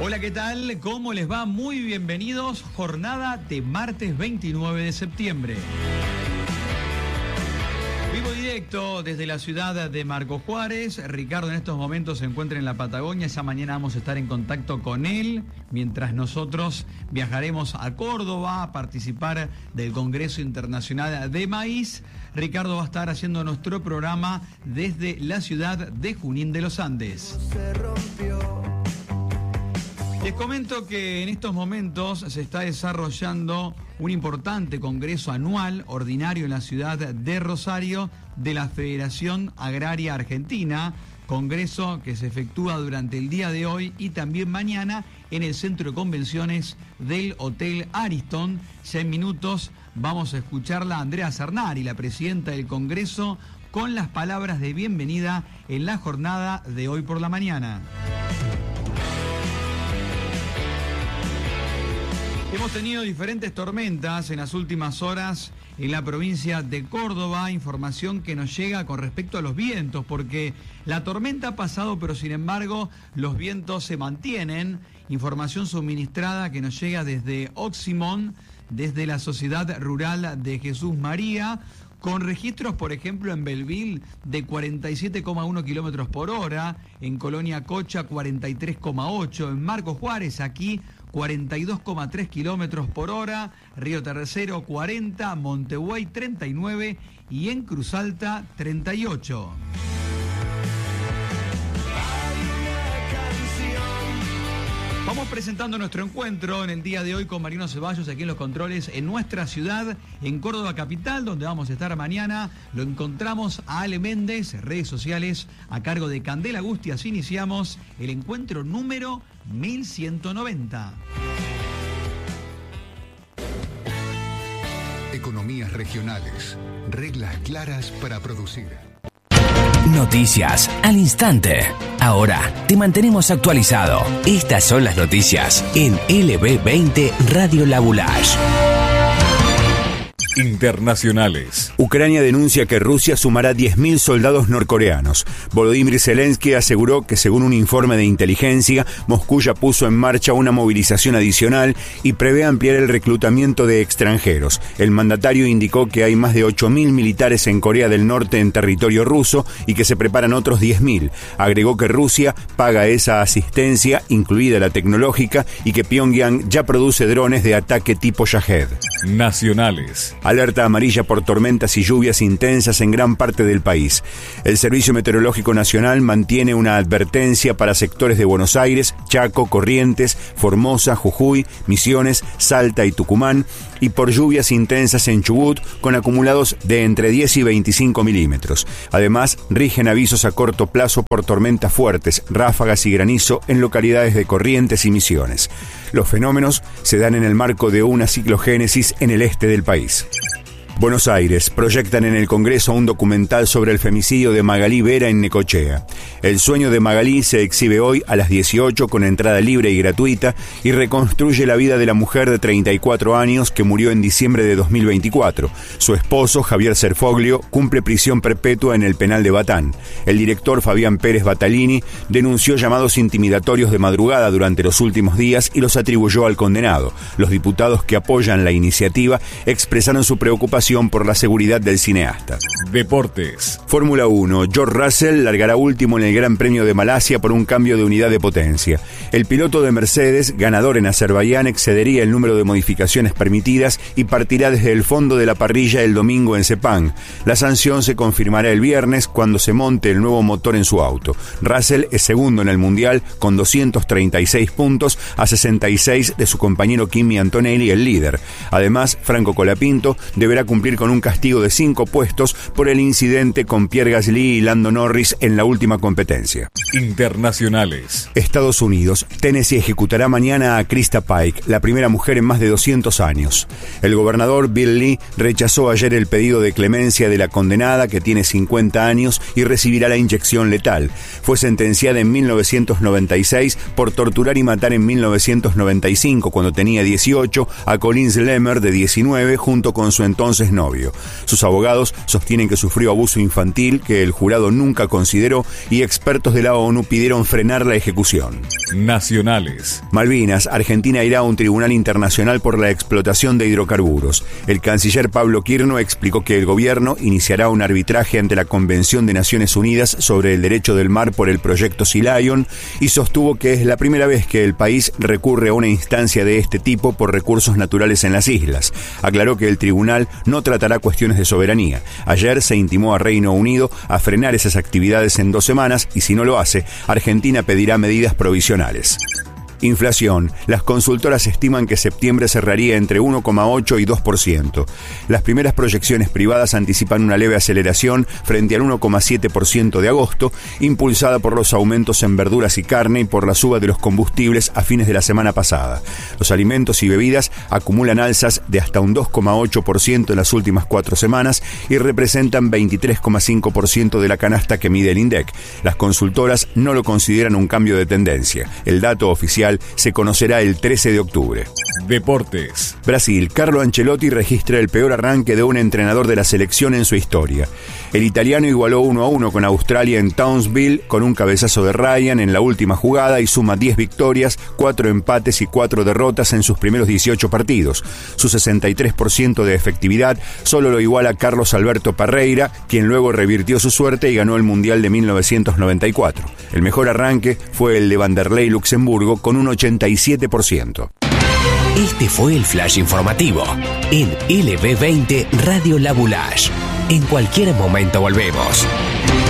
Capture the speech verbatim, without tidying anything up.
Hola, ¿qué tal? ¿Cómo les va? Muy bienvenidos. Jornada de martes veintinueve de septiembre. Vivo directo desde la ciudad de Marcos Juárez. Ricardo en estos momentos se encuentra en la Patagonia. Ya mañana vamos a estar en contacto con él, mientras nosotros viajaremos a Córdoba a participar del Congreso Internacional de Maíz. Ricardo va a estar haciendo nuestro programa desde la ciudad de Junín de los Andes. Les comento que en estos momentos se está desarrollando un importante congreso anual ordinario en la ciudad de Rosario de la Federación Agraria Argentina, congreso que se efectúa durante el día de hoy y también mañana en el Centro de Convenciones del Hotel Ariston. Ya en minutos vamos a escucharla a Andrea Cernari, la presidenta del congreso, con las palabras de bienvenida en la jornada de hoy por la mañana. Hemos tenido diferentes tormentas en las últimas horas en la provincia de Córdoba, información que nos llega con respecto a los vientos, porque la tormenta ha pasado, pero sin embargo los vientos se mantienen. Información suministrada que nos llega desde Oximón, desde la Sociedad Rural de Jesús María, con registros, por ejemplo, en Belville de cuarenta y siete coma uno kilómetros por hora, en Colonia Cocha cuarenta y tres coma ocho, en Marcos Juárez, aquí cuarenta y dos coma tres kilómetros por hora, Río Tercero cuarenta, Montehuey treinta y nueve y en Cruz Alta treinta y ocho. Vamos presentando nuestro encuentro en el día de hoy con Mariano Ceballos aquí en los controles en nuestra ciudad, en Córdoba capital, donde vamos a estar mañana. Lo encontramos a Ale Méndez, redes sociales a cargo de Candela Agusti. Así iniciamos el encuentro número mil ciento noventa. Economías regionales, reglas claras para producir. Noticias al instante. Ahora te mantenemos actualizado. Estas son las noticias en L B veinte Radio Labulash. Internacionales. Ucrania denuncia que Rusia sumará diez mil soldados norcoreanos. Volodymyr Zelensky aseguró que, según un informe de inteligencia, Moscú ya puso en marcha una movilización adicional y prevé ampliar el reclutamiento de extranjeros. El mandatario indicó que hay más de ocho mil militares en Corea del Norte en territorio ruso y que se preparan otros diez mil. Agregó que Rusia paga esa asistencia, incluida la tecnológica, y que Pyongyang ya produce drones de ataque tipo Shahed. Nacionales. Alerta amarilla por tormentas y lluvias intensas en gran parte del país. El Servicio Meteorológico Nacional mantiene una advertencia para sectores de Buenos Aires, Chaco, Corrientes, Formosa, Jujuy, Misiones, Salta y Tucumán, y por lluvias intensas en Chubut, con acumulados de entre diez y veinticinco milímetros. Además, rigen avisos a corto plazo por tormentas fuertes, ráfagas y granizo en localidades de Corrientes y Misiones. Los fenómenos se dan en el marco de una ciclogénesis en el este del país. Buenos Aires. Proyectan en el Congreso un documental sobre el femicidio de Magalí Vera en Necochea. El sueño de Magalí se exhibe hoy a las dieciocho con entrada libre y gratuita y reconstruye la vida de la mujer de treinta y cuatro años que murió en diciembre de dos mil veinticuatro. Su esposo, Javier Cerfoglio, cumple prisión perpetua en el penal de Batán. El director Fabián Pérez Batalini denunció llamados intimidatorios de madrugada durante los últimos días y los atribuyó al condenado. Los diputados que apoyan la iniciativa expresaron su preocupación por la seguridad del cineasta. Deportes. Fórmula uno. George Russell largará último en el Gran Premio de Malasia por un cambio de unidad de potencia. El piloto de Mercedes, ganador en Azerbaiyán, excedería el número de modificaciones permitidas y partirá desde el fondo de la parrilla el domingo en Sepang. La sanción se confirmará el viernes cuando se monte el nuevo motor en su auto. Russell es segundo en el Mundial con doscientos treinta y seis puntos a sesenta y seis de su compañero Kimi Antonelli, el líder. Además, Franco Colapinto deberá cumplir con un castigo de cinco puestos por el incidente con Pierre Gasly y Lando Norris en la última competencia. Internacionales. Estados Unidos. Tennessee ejecutará mañana a Krista Pike, la primera mujer en más de doscientos años. El gobernador Bill Lee rechazó ayer el pedido de clemencia de la condenada, que tiene cincuenta años y recibirá la inyección letal. Fue sentenciada en mil novecientos noventa y seis por torturar y matar en mil novecientos noventa y cinco, cuando tenía dieciocho, a Collins Lemmer, de diecinueve, junto con su entonces exnovio. Sus abogados sostienen que sufrió abuso infantil, que el jurado nunca consideró, y expertos de la ONU pidieron frenar la ejecución. Nacionales. Malvinas, Argentina irá a un tribunal internacional por la explotación de hidrocarburos. El canciller Pablo Quirno explicó que el gobierno iniciará un arbitraje ante la Convención de Naciones Unidas sobre el Derecho del Mar por el proyecto Sea Lion y sostuvo que es la primera vez que el país recurre a una instancia de este tipo por recursos naturales en las islas. Aclaró que el tribunal no tratará cuestiones de soberanía. Ayer se intimó a Reino Unido a frenar esas actividades en dos semanas y si no lo hace, Argentina pedirá medidas provisionales. Inflación. Las consultoras estiman que septiembre cerraría entre uno coma ocho y dos por ciento. Las primeras proyecciones privadas anticipan una leve aceleración frente al uno coma siete por ciento de agosto, impulsada por los aumentos en verduras y carne y por la suba de los combustibles a fines de la semana pasada. Los alimentos y bebidas acumulan alzas de hasta un dos coma ocho por ciento en las últimas cuatro semanas y representan veintitrés coma cinco por ciento de la canasta que mide el INDEC. Las consultoras no lo consideran un cambio de tendencia. El dato oficial se conocerá el trece de octubre. Deportes. Brasil. Carlo Ancelotti registra el peor arranque de un entrenador de la selección en su historia. El italiano igualó uno a uno con Australia en Townsville con un cabezazo de Ryan en la última jugada y suma diez victorias, cuatro empates y cuatro derrotas en sus primeros dieciocho partidos. Su sesenta y tres por ciento de efectividad solo lo iguala Carlos Alberto Parreira, quien luego revirtió su suerte y ganó el Mundial de mil novecientos noventa y cuatro. El mejor arranque fue el de Vanderlei Luxemburgo con un ochenta y siete por ciento. Este fue el flash informativo en L B veinte Radio La Boulage. En cualquier momento volvemos.